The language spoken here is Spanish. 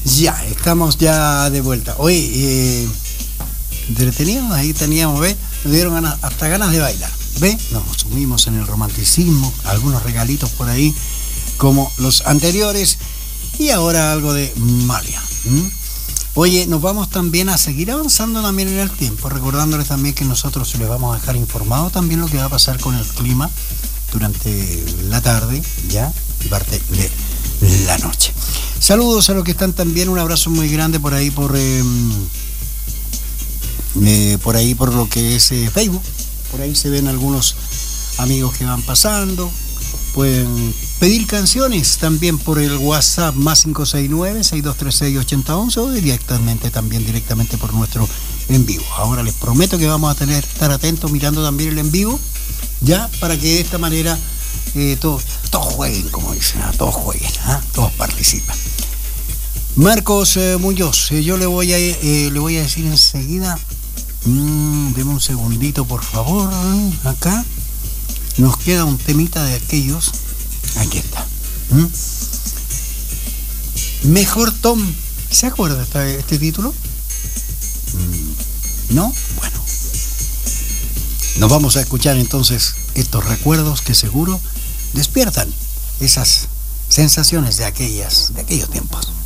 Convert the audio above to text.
Ya, estamos ya de vuelta. Oye, teníamos ahí, ¿ves? Nos dieron hasta ganas de bailar, ¿ves? Nos sumimos en el romanticismo, algunos regalitos por ahí, como los anteriores, y ahora algo de Malia. Oye, nos vamos también a seguir avanzando también en el tiempo, recordándoles también que nosotros les vamos a dejar informado también lo que va a pasar con el clima durante la tarde, ya, y parte de la noche. Saludos a los que están también, un abrazo muy grande por ahí por lo que es Facebook. Por ahí se ven algunos amigos que van pasando. Pueden pedir canciones también por el WhatsApp más 569-6236-8011 o directamente por nuestro en vivo. Ahora les prometo que vamos a estar atentos mirando también el en vivo, ya, para que de esta manera todos jueguen, como dicen, todos jueguen, todos participan. Marcos Muñoz, yo le voy a decir enseguida, deme un segundito por favor, acá nos queda un temita de aquellos, aquí está. Mejor Tom, ¿se acuerda de este título? ¿No? Bueno, nos vamos a escuchar entonces estos recuerdos que seguro despiertan esas sensaciones de aquellos tiempos.